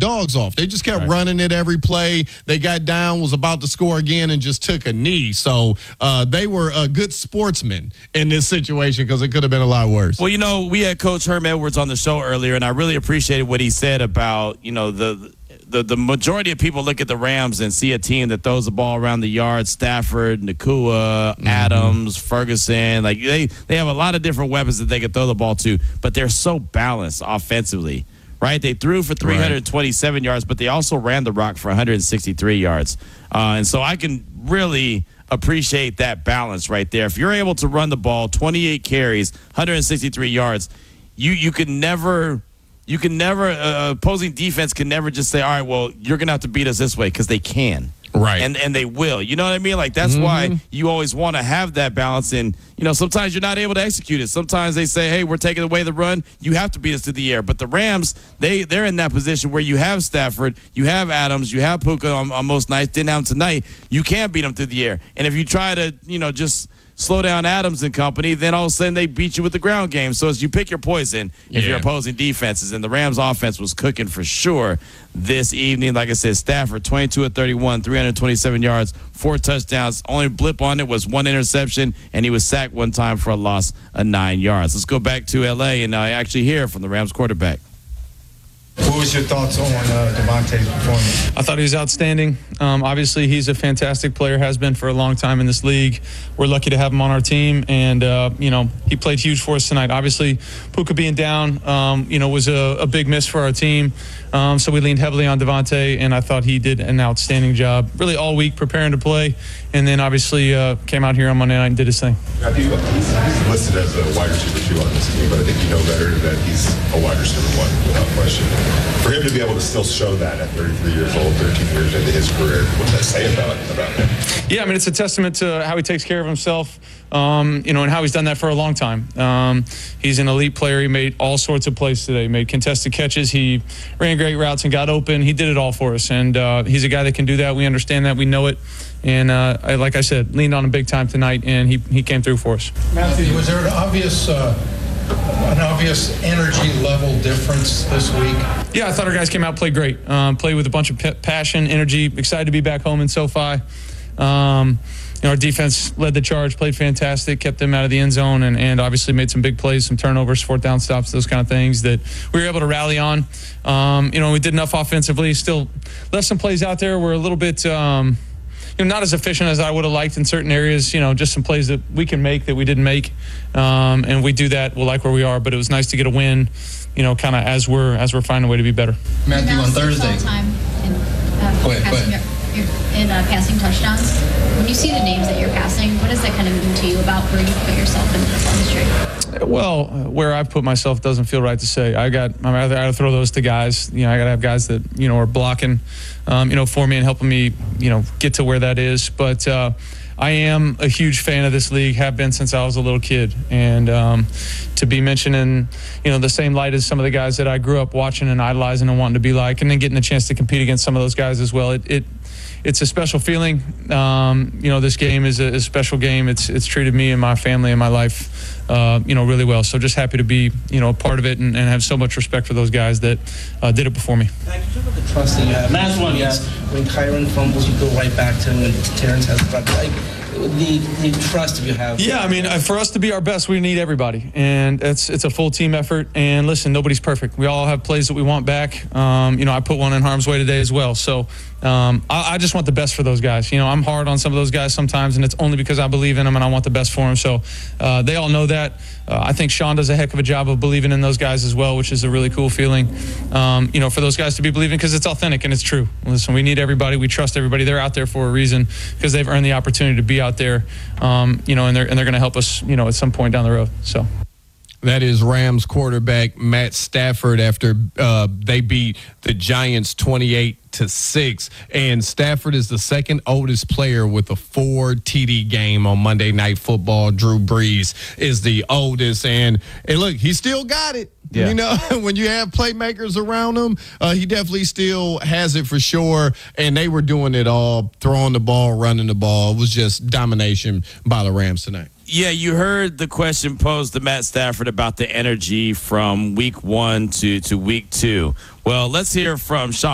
dogs off. They just kept running it every play. They got down, was about to score again, and just took a knee. So they were good sportsmen in this situation because it could have been a lot worse. Well, we had Coach Herm Edwards on the show earlier, and I really appreciated what he said about, the majority of people look at the Rams and see a team that throws the ball around the yard. Stafford, Nakua, Adams, Ferguson. Like they have a lot of different weapons that they can throw the ball to, but they're so balanced offensively, right? They threw for 327 yards, but they also ran the rock for 163 yards. And so I can really appreciate that balance right there. If you're able to run the ball, 28 carries, 163 yards, you can never opposing defense can never just say, all right, well, you're going to have to beat us this way, because they can. Right. And they will. You know what I mean? Like, that's why you always want to have that balance. And, sometimes you're not able to execute it. Sometimes they say, hey, we're taking away the run. You have to beat us to the air. But the Rams, they're in that position where you have Stafford, you have Adams, you have Puka on most nights. Didn't have him tonight. You can't beat them through the air. And if you try to, just slow down Adams and company, then all of a sudden they beat you with the ground game. So as you pick your poison if you're opposing defenses, and the Rams offense was cooking for sure this evening. Like I said, Stafford, 22 of 31, 327 yards, 4 touchdowns. Only blip on it was 1 interception, and he was sacked one time for a loss of 9 yards. Let's go back to L.A. and actually hear from the Rams quarterback. What was your thoughts on Davante's performance? I thought he was outstanding. Obviously, he's a fantastic player, has been for a long time in this league. We're lucky to have him on our team, and, he played huge for us tonight. Obviously, Puka being down, was a big miss for our team. So we leaned heavily on Davante, and I thought he did an outstanding job really all week preparing to play, and then obviously came out here on Monday night and did his thing. Matthew, he's listed as a wide receiver 2 on this team, but I think you know better that he's a wide receiver 1 without question. For him to be able to still show that at 33 years old, 13 years into his career, what does that say about him? Yeah, it's a testament to how he takes care of himself, and how he's done that for a long time. He's an elite player. He made all sorts of plays today. He made contested catches. He ran great routes and got open. He did it all for us, and he's a guy that can do that. We understand that. We know it. And like I said, leaned on him big time tonight, and he came through for us. Matthew, was there an obvious energy level difference this week? Yeah, I thought our guys came out, played great. Played with a bunch of passion, energy, excited to be back home in SoFi. Our defense led the charge, played fantastic, kept them out of the end zone, and obviously made some big plays, some turnovers, 4th down stops, those kind of things that we were able to rally on. We did enough offensively. Still left some plays out there. We're a little bit not as efficient as I would have liked in certain areas, just some plays that we can make that we didn't make. And we do that. We'll like where we are, but it was nice to get a win, kind of as we're finding a way to be better. Matthew, on Thursday. In passing touchdowns. When you see the names that you're passing, what does that kind of mean to you about where you put yourself in this industry? Well, where I've put myself doesn't feel right to say. I gotta throw those to guys. I gotta have guys that are blocking, for me and helping me, get to where that is. But I am a huge fan of this league. Have been since I was a little kid, and to be mentioned in the same light as some of the guys that I grew up watching and idolizing and wanting to be like, and then getting the chance to compete against some of those guys as well. It's a special feeling. This game is a special game. It's treated me and my family and my life, really well. So just happy to be, a part of it and have so much respect for those guys that did it before me. Could you talk about the trust that you have? Last one, yes. When Kyron fumbles, you go right back to him. When Terrence has the trust you have. Yeah, for us to be our best, we need everybody, and it's a full team effort. And listen, nobody's perfect. We all have plays that we want back. I put one in harm's way today as well. So I just want the best for those guys. I'm hard on some of those guys sometimes, and it's only because I believe in them and I want the best for them. So they all know that. I think Sean does a heck of a job of believing in those guys as well, which is a really cool feeling. For those guys to be believing, because it's authentic and it's true. Listen, we need everybody. We trust everybody. They're out there for a reason because they've earned the opportunity to be out there. And they're going to help us, at some point down the road. So. That is Rams quarterback Matt Stafford after they beat the Giants 28-6. And Stafford is the second oldest player with a 4 TD game on Monday Night Football. Drew Brees is the oldest. And look, he still got it. Yeah. When you have playmakers around him, he definitely still has it for sure. And they were doing it all, throwing the ball, running the ball. It was just domination by the Rams tonight. Yeah, you heard the question posed to Matt Stafford about the energy from week 1 to week 2. Well, let's hear from Sean